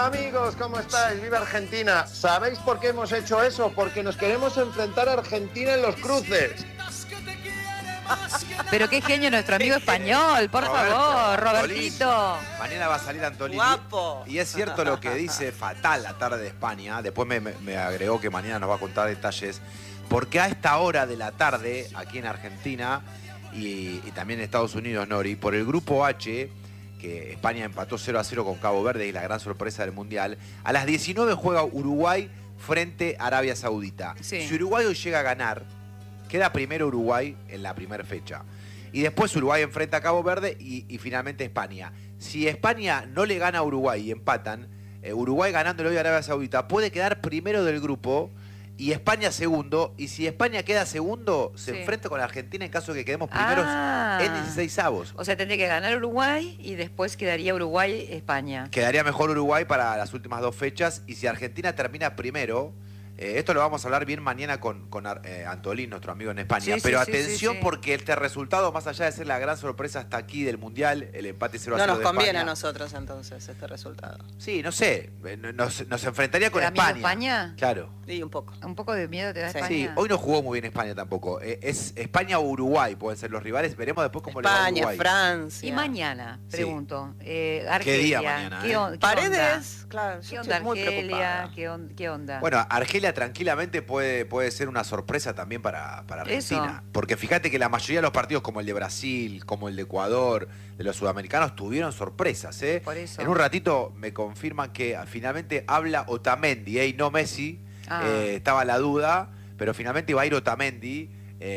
Amigos, ¿cómo estáis? ¡Viva Argentina! ¿Sabéis por qué hemos hecho eso? Porque nos queremos enfrentar a Argentina en los cruces. Pero qué genio nuestro amigo español, por favor, Robertito. Mañana va a salir Antolini. Guapo. Y es cierto lo que dice Fatal la tarde de España. Después me agregó que mañana nos va a contar detalles. Porque a esta hora de la tarde, aquí en Argentina y también en Estados Unidos, Nori, por el grupo H, que España empató 0-0 con Cabo Verde y la gran sorpresa del Mundial, a las 19 juega Uruguay frente a Arabia Saudita. Sí. Si Uruguay hoy llega a ganar, queda primero Uruguay en la primera fecha. Y después Uruguay enfrenta a Cabo Verde y finalmente España. Si España no le gana a Uruguay y empatan, Uruguay ganándole hoy a Arabia Saudita puede quedar primero del grupo y España segundo. Y si España queda segundo, se enfrenta con Argentina en caso de que quedemos primeros en 16avos. O sea, tendría que ganar Uruguay y después quedaría Uruguay-España. Quedaría mejor Uruguay para las últimas dos fechas. Y si Argentina termina primero... esto lo vamos a hablar bien mañana con Antolín, nuestro amigo en España. Sí, pero sí, atención sí. porque este resultado, más allá de ser la gran sorpresa hasta aquí del Mundial, el empate 0-0 No nos de conviene España. a nosotros entonces este resultado. Sí, no sé. Nos enfrentaría con ¿Te da miedo España. España? Claro. Y un poco. Un poco de miedo te da Sí. España. Sí, hoy no jugó muy bien España tampoco. Es España o Uruguay pueden ser los rivales. Veremos después cómo le va a España, Uruguay. Francia. Y mañana, Sí. pregunto, ¿Qué Argelia. día mañana, ¿Qué onda? Paredes, claro, ¿Qué yo onda estoy muy Argelia? preocupada. ¿Qué onda? Bueno, Argelia tranquilamente puede ser una sorpresa también para Argentina. Eso. Porque fíjate que la mayoría de los partidos, como el de Brasil, como el de Ecuador, de los sudamericanos, tuvieron sorpresas. Por eso. En un ratito me confirman que finalmente habla Otamendi, y no Messi. Estaba la duda, pero finalmente va a ir Otamendi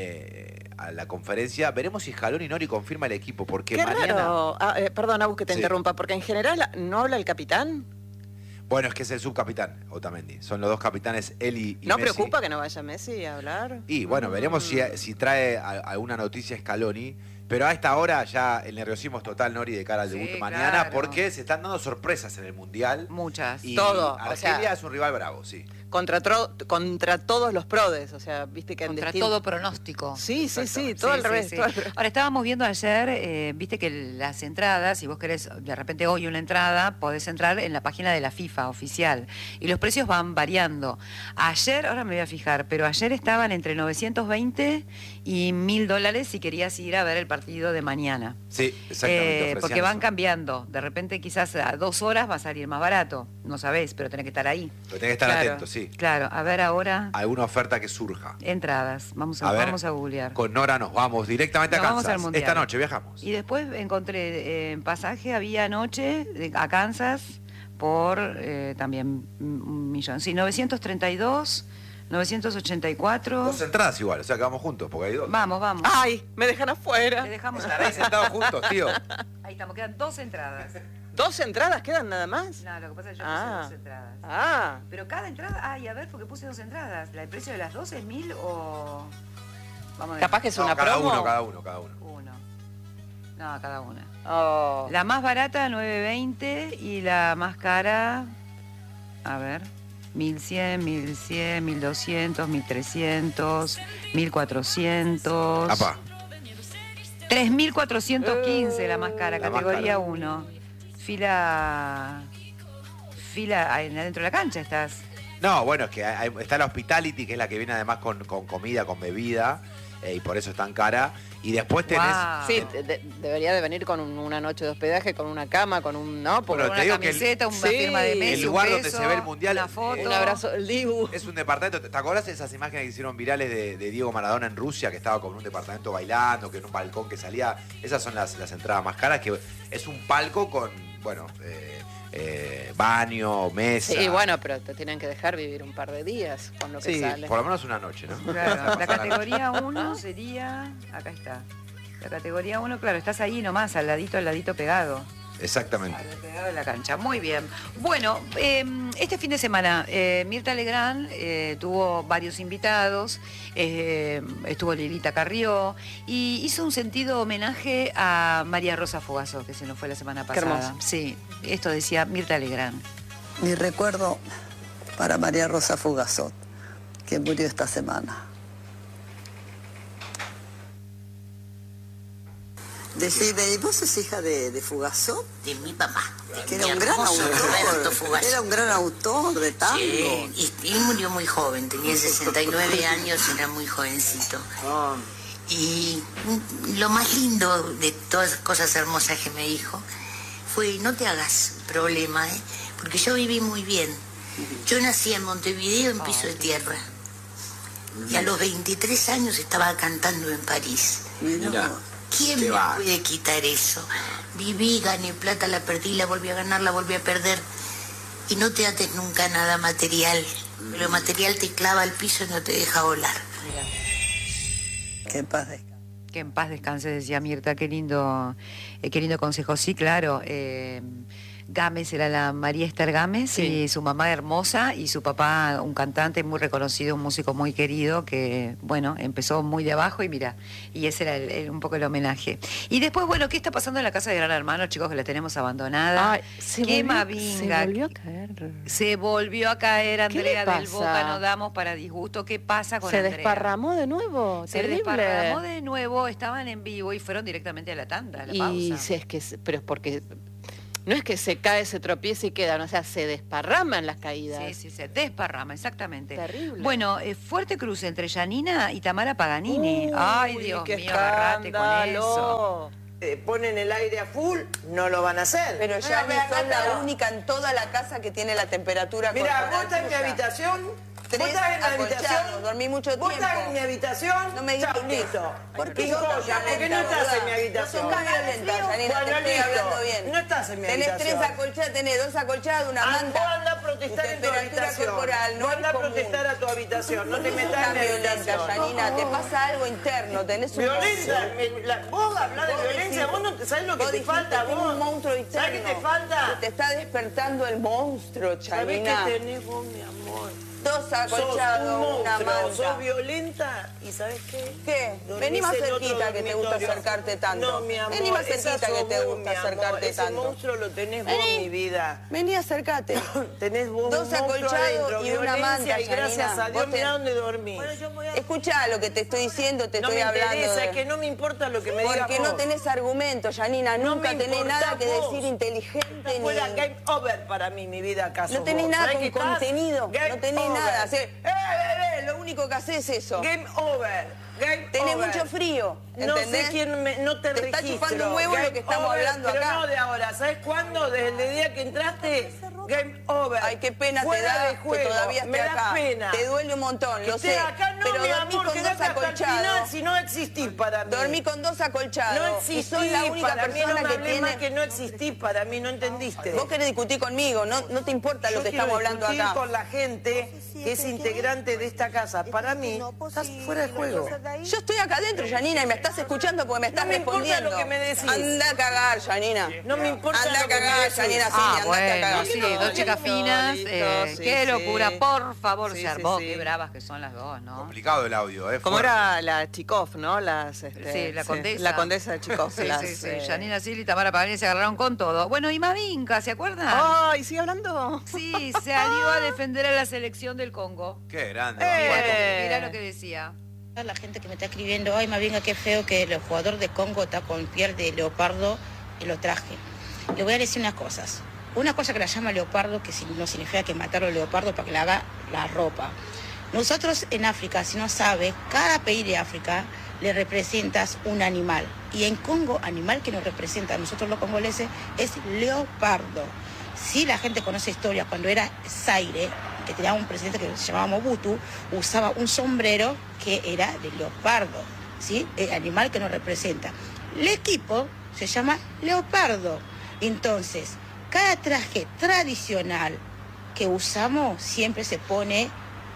a la conferencia. Veremos si Scaloni y Nori confirma el equipo, porque Qué mañana... raro. Perdón, Agus, que te Sí. interrumpa, porque en general no habla el capitán. Bueno, es que es el subcapitán, Otamendi. Son los dos capitanes, él y ¿No Messi. preocupa que no vaya Messi a hablar? Y bueno, veremos si trae alguna noticia Scaloni. Pero a esta hora ya el nerviosismo es total, Nori, de cara al debut Sí, mañana, claro. porque se están dando sorpresas en el Mundial. Muchas. Y Todo, o Argelia sea, es un rival bravo, sí. Contra todos los prodes, o sea, viste que en Contra distinto- todo pronóstico. Sí, sí, sí, Exactamente. todo Sí, al sí, revés. sí. Todo al revés. Ahora, estábamos viendo ayer, viste que las entradas, si vos querés de repente hoy una entrada, podés entrar en la página de la FIFA oficial. Y los precios van variando. Ayer, ahora me voy a fijar, pero ayer estaban entre 920 y $1.000 si querías ir a ver el partido de mañana. Sí, exactamente. ofrecían Porque van eso. cambiando. De repente quizás a 2 horas va a salir más barato. No sabés, pero tenés que estar ahí. Pero tenés que estar Claro. atento, sí. Claro, a ver ahora Alguna oferta que surja. entradas. Vamos a, A ver, vamos a googlear. Con Nora nos vamos directamente a Nos vamos Kansas. al Mundial. Esta noche viajamos. Y después encontré en pasaje, había anoche a Kansas por también 1.000.000. Sí, 932, 984. Dos entradas igual, o sea que vamos juntos, porque hay dos. Vamos, vamos. Ay, me dejan afuera. Te dejamos Estaréis sentados juntos, tío. Ahí estamos, quedan 2 entradas. 2 entradas quedan nada más. No, lo que pasa es que yo Ah. puse 2 entradas. Ah, Pero cada entrada, ay, a ver, porque puse 2 entradas. ¿El precio de las 2 es 1.000 o...? Vamos a ver. capaz que es No, una cada promo. uno, cada uno. Uno. No, cada una. Oh. La más barata, 920, y la más cara, a ver, 1.100, 1.100, 1.200, 1.300, 1.400. Apá. 3.415 la más cara, La más categoría cara. 1. Fila adentro de la cancha estás. No, bueno, es que está la Hospitality, que es la que viene además con comida, con bebida, y por eso es tan cara. Y después tenés... Guau. Sí, debería de venir con una noche de hospedaje, con una cama, con un... ¿no? Porque Bueno, Una te digo que el- camiseta, una Sí, firma de Messi, el lugar un donde beso, se ve el Mundial, una foto. un abrazo del Dibu. Es un departamento, ¿te acordás de esas imágenes que hicieron virales de Diego Maradona en Rusia, que estaba con un departamento bailando, que en un balcón que salía? Esas son las entradas más caras, que es un palco con, bueno, baño, mesa. Sí, bueno, pero te tienen que dejar vivir un par de días con lo que Sí, sale. por lo menos una noche, ¿no? Claro, la categoría 1 sería, acá está. La categoría 1, claro, estás ahí nomás, al ladito pegado. Exactamente. Pegado de la cancha, muy bien. Bueno, este fin de semana Mirta Legrand tuvo varios invitados, estuvo Lilita Carrió y hizo un sentido homenaje a María Rosa Fogazó, que se nos fue la semana Qué pasada. hermoso. Sí, esto decía Mirta Legrand. Mi recuerdo para María Rosa Fugazot, que murió esta semana. Decime, ¿y vos sos hija de Fugazot? De mi papá. Que mi era un gran hermoso Roberto autor. Fugazot. Era un gran autor de tango. Sí, y él murió muy joven, tenía 69 años, era muy jovencito. Y lo más lindo de todas las cosas hermosas que me dijo fue, no te hagas problema, porque yo viví muy bien. Yo nací en Montevideo en piso de tierra. Y a los 23 años estaba cantando en París. Mirá. ¿Quién me puede quitar eso? Viví, gané plata, la perdí, la volví a ganar, la volví a perder. Y no te ates nunca a nada material. Pero lo material te clava al piso y no te deja volar. Que en paz descanse. Que en paz descanse, decía Mirta, qué lindo consejo. Sí, claro. Gámez era la María Esther Gámez, Sí. y su mamá hermosa y su papá un cantante muy reconocido, un músico muy querido que, bueno, empezó muy de abajo y mira, y ese era un poco el homenaje. Y después, bueno, ¿qué está pasando en la casa de Gran Hermano, chicos, que la tenemos abandonada? Ay, Qué mavinga. Se volvió a caer. Se volvió a caer Andrea ¿Qué le del pasa? Boca, no damos para disgusto. ¿Qué pasa con Se Andrea? desparramó de nuevo. Se Terrible. desparramó de nuevo, estaban en vivo y fueron directamente a la tanda, a la Y pausa. si es que, pero es porque no es que se cae, se tropieza y queda, o sea, se desparraman las caídas. Sí, sí, se desparrama, exactamente. Terrible. Bueno, fuerte cruce entre Yanina y Tamara Paganini. Uy, Ay, Dios qué mío, agarrate con eso. Ponen el aire a full, no lo van a hacer. Pero No, ya vea, sos la Natalia. única en toda la casa que tiene la temperatura Mira, corporal vos estás en mi tuya. habitación. ¿Vos 3 estás en la acolchados, habitación? dormí mucho ¿Vos tiempo. estás en mi habitación? No me digas Chau, que- listo. ¿Por qué Y sos tan joya, ¿por qué no violenta, estás en mi boluda? habitación? No sos tan violenta, Janina, te Bueno, estoy listo. hablando bien. No estás en mi Tenés habitación. 3 acolchadas, tenés 2 acolchadas, una manta. Vos andá a protestar Tu en tu temperatura habitación. corporal no Vos es andá a común. protestar a tu habitación. No te metas Tan en mi violenta, habitación. Janina, te pasa algo interno, tenés un Violenta, monstruo. vos hablas de Vos violencia, decís- vos no sabés lo que vos te dijiste, falta, tengo vos. un monstruo interno. ¿Sabés qué te falta? Te está despertando el monstruo, ¿Sabés Janina. qué tenés vos, mi amor? 2 Sos acolchados, un una monstruo, manta. sos violenta y ¿sabés qué? ¿Qué? Dormís Vení más en otro cerquita que te gusta dormitorio. acercarte tanto. No, mi amor, Vení más esa cerquita que sos te vos, gusta mi amor. acercarte Ese tanto. monstruo lo tenés vos, Vení. mi vida. Vení, acércate. Tenés vos 2 un monstruo acolchados adentro, y una violencia, manta, y gracias Janina. a Dios, Vos te- mirá dónde dormís. Escuchá lo que te estoy diciendo, te No estoy me hablando. interesa, de- es que no me importa lo que me digas Porque no vos. tenés argumentos, Janina. No Nunca me tenés importa nada que vos. decir inteligente Fue la ni... game over para mí, mi vida, acaso No tenés vos. nada ¿Sabés con qué estás? contenido. Game No tenés over. nada. Lo único que haces es eso. Game over. Game Tenés over. mucho frío, No ¿entendés? sé quién no te Te está registro. chupando un huevo Game lo que estamos over, hablando pero acá. no de ahora. ¿Sabes cuándo? Desde el día que entraste, game over. Ay, qué pena te Fuera da de juego. que todavía esté Me da acá. pena. Te duele un montón, Que lo estés sé. acá no, pero mi dormí amor, con 2 quedate hasta el final acolchados. si no existís para mí. Dormí con 2 acolchados. No y existís sos la única para mí, no persona me que hablé más tiene... que no existís para mí, no entendiste. Vos querés discutir conmigo, no te importa lo Yo que quiero estamos hablando discutir acá. con la gente que es integrante de esta casa. Para mí, estás fuera de juego. Yo estoy acá adentro, Janina, y me estás escuchando porque me estás No me importa respondiendo. lo que me decís. Anda a cagar, Janina. No me importa Anda lo a que me cagar, decís. Janina, sí, Ah, andate a bueno, cagar. sí, No, dos chicas listo, finas. listo, Qué sí, locura, sí. por favor, Sí, se sí, armó. sí. Qué bravas que son las dos, ¿no? Complicado el audio, ¿eh? ¿Cómo Fuerte. era la Chikov, no? Sí, la condesa. La condesa de Chikov. Sí, las, sí, sí. Janina Sil y Tamara Paganini se agarraron con todo. Bueno, y Mavinka, ¿se acuerdan? Ay, ¿sigue hablando? Sí, salió a defender a la selección del Congo. Qué grande. Mirá lo que decía. La gente que me está escribiendo, ay, más bien qué feo que el jugador de Congo está con piel de leopardo y lo traje. Le voy a decir unas cosas. Una cosa que la llama leopardo, que no significa que matarlo al leopardo para que le haga la ropa. Nosotros en África, si no sabe, cada país de África le representas un animal. Y en Congo, animal que nos representa a nosotros los congoleses es leopardo. Si la gente conoce historia, cuando era Zaire, que tenía un presidente que se llamaba Mobutu, usaba un sombrero que era de leopardo, ¿sí? El animal que nos representa. El equipo se llama leopardo. Entonces, cada traje tradicional que usamos siempre se pone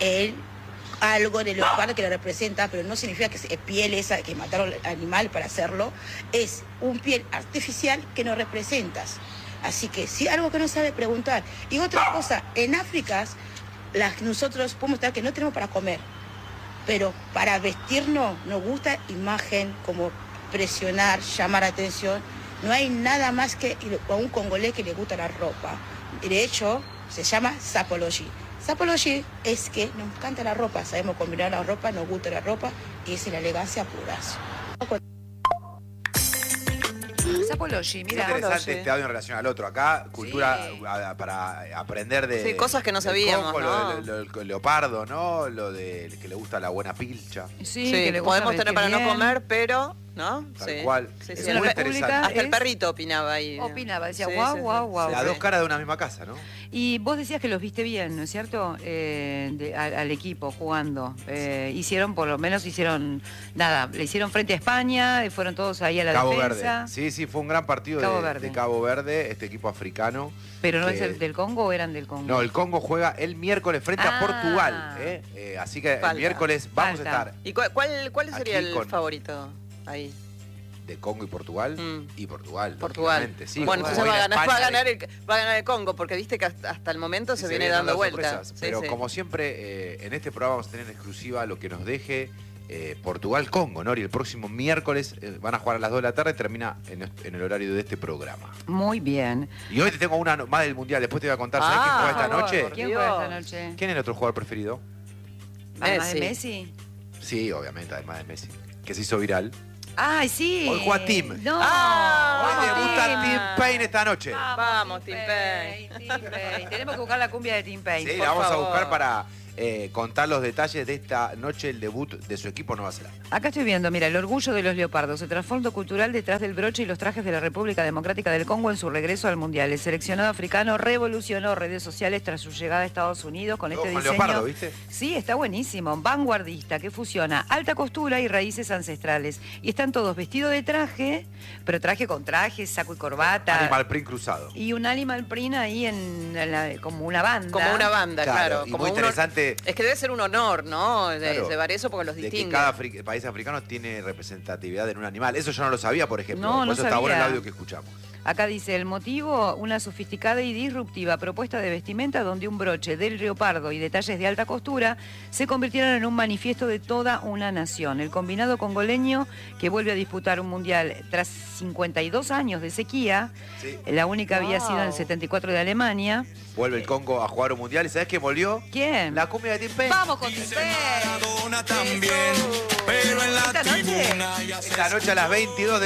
algo de leopardo que lo representa, pero no significa que es piel esa que mataron al animal para hacerlo, es un piel artificial que nos representas. Así que si algo que no sabe, preguntar. Y otra cosa, en África nosotros podemos estar que no tenemos para comer, pero para vestirnos nos gusta imagen, como presionar, llamar atención. No hay nada más que a un congolés que le gusta la ropa. De hecho, se llama sapology. Sapology es que nos encanta la ropa, sabemos combinar la ropa, nos gusta la ropa y es la elegancia pura. Sapology, Qué mira. interesante sí. este audio en relación al otro. Acá, cultura Sí. para aprender de... Sí, cosas que no del sabíamos, Congo, ¿no? lo del leopardo, ¿no? Lo de que le gusta la buena pilcha. Sí, Sí, que le gusta podemos tener vestir para no bien. comer, pero, ¿no? Tal Sí. cual. Sí, Es sí. muy la interesante. República Hasta el es- perrito opinaba ahí. Opinaba, decía, Sí, guau, sí, guau, sí. guau. Las dos caras de una misma casa, ¿no? Y vos decías que los viste bien, ¿no es cierto? Al equipo jugando. Hicieron, por lo menos hicieron, nada, le hicieron frente a España, y fueron todos ahí a la Cabo defensa. Verde. Sí, sí, fue un gran partido Cabo de Verde. Cabo Verde, este equipo africano. Pero no que- es el del Congo o eran del Congo. No, el Congo juega el miércoles frente a Ah. Portugal. Así que Falta. el miércoles vamos Falta. a estar ¿Y cuál sería Aquí el con- favorito ahí? de Congo y Portugal. Mm. Y Portugal. Portugal. lógicamente, sí, Bueno, como entonces hoy va a la ganar, España va a ganar el Congo, porque viste que hasta el momento sí, se viene vienen dando las vueltas. sorpresas. Sí, Pero sí. como siempre, en este programa vamos a tener en exclusiva lo que nos deje Portugal-Congo, ¿no? Y el próximo miércoles van a jugar a las 2 de la tarde, termina en el horario de este programa. Muy bien. Y hoy te tengo una más del Mundial, después te voy a contar. ¿Sabes quién Ah, juega esta por noche? favor. ¿Quién Dios. juega esta noche? ¿Quién es el otro jugador preferido? ¿Además de Messi. Messi? Sí, obviamente, además de Messi. Que se hizo viral. ¡Ay, sí! Hoy juega Tim. No, Ah, Hoy vamos, debuta Tim. Tim Payne esta noche. Vamos, Tim Payne. Tim Payne. Tenemos que buscar la cumbia de Tim Payne. Sí, por la vamos favor. a buscar para contar los detalles de esta noche, el debut de su equipo Nueva Zelanda. Acá estoy viendo, mira, el orgullo de los leopardos, el trasfondo cultural detrás del broche y los trajes de la República Democrática del Congo en su regreso al Mundial. El seleccionado africano revolucionó redes sociales tras su llegada a Estados Unidos con Todo este con diseño. leopardo, ¿viste? Sí, está buenísimo, vanguardista, que fusiona alta costura y raíces ancestrales. Y están todos vestidos de traje, pero traje con traje, saco y corbata. Animal print cruzado. Y un animal print ahí como una banda. Como una banda, claro. y como muy un interesante. Es que debe ser un honor, ¿no? Claro, Llevar eso porque los de que distingue. cada país africano tiene representatividad en un animal. Eso yo no lo sabía, por ejemplo. No, por no eso está bueno el sabía. audio que escuchamos. Acá dice, el motivo, una sofisticada y disruptiva propuesta de vestimenta donde un broche del leopardo y detalles de alta costura se convirtieron en un manifiesto de toda una nación. El combinado congoleño, que vuelve a disputar un mundial tras 52 años de sequía, Sí. la única había sido en el Wow. 74 de Alemania. Vuelve el Congo a jugar un mundial. ¿Y sabes quién volvió? ¿Quién? La cumbia de Tim Payne. ¡Vamos con Tim Payne! También, pero en la ¿Esta noche? tribuna ya se Esta noche a las 22 de